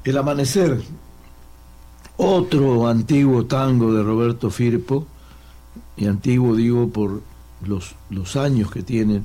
El Amanecer, otro antiguo tango de Roberto Firpo, y antiguo digo por los años que tiene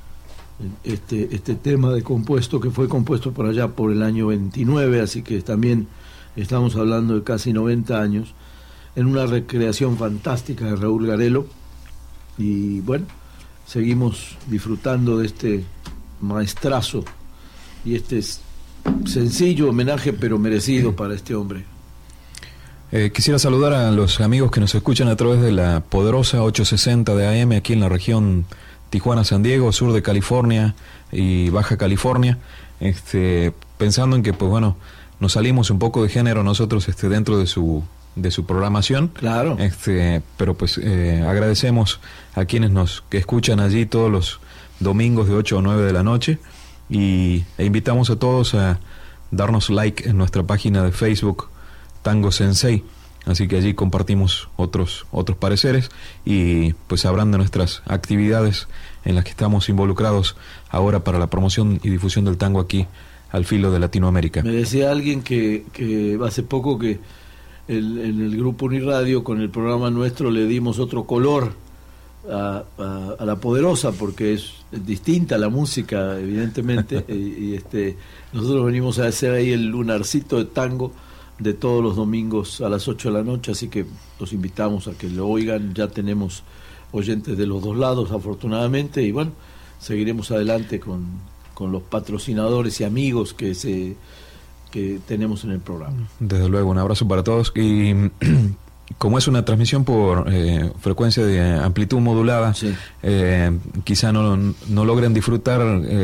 este tema de compuesto, que fue compuesto por allá por el año 29, así que también estamos hablando de casi 90 años, en una recreación fantástica de Raúl Garelo. Y bueno, seguimos disfrutando de este maestrazo y este sencillo homenaje pero merecido para este hombre. Quisiera saludar a los amigos que nos escuchan a través de la poderosa 860 de AM aquí en la región Tijuana-San Diego, sur de California y Baja California, pensando en que, pues bueno, nos salimos un poco de género nosotros dentro de su programación. Claro. Pero pues agradecemos a quienes que escuchan allí todos los domingos de 8 o 9 de la noche e invitamos a todos a darnos like en nuestra página de Facebook Tango Sensei, así que allí compartimos otros pareceres y pues sabrán de nuestras actividades en las que estamos involucrados ahora para la promoción y difusión del tango aquí al filo de Latinoamérica. Me decía alguien que hace poco que en el grupo Uniradio con el programa nuestro le dimos otro color a la Poderosa, porque es distinta la música evidentemente y nosotros venimos a hacer ahí el lunarcito de tango de todos los domingos a las 8 de la noche, así que los invitamos a que lo oigan. Ya tenemos oyentes de los dos lados afortunadamente, y bueno, seguiremos adelante con los patrocinadores y amigos que tenemos en el programa. Desde luego, un abrazo para todos. Y como es una transmisión por frecuencia de amplitud modulada, sí, quizá no logren disfrutar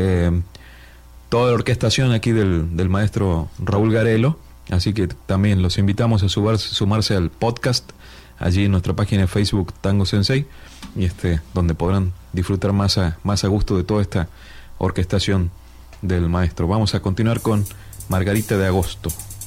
toda la orquestación aquí del maestro Raúl Garelo, así que también los invitamos a sumarse al podcast allí en nuestra página de Facebook Tango Sensei, y donde podrán disfrutar más a gusto de toda esta orquestación del maestro. Vamos a continuar con Margarita de Agosto.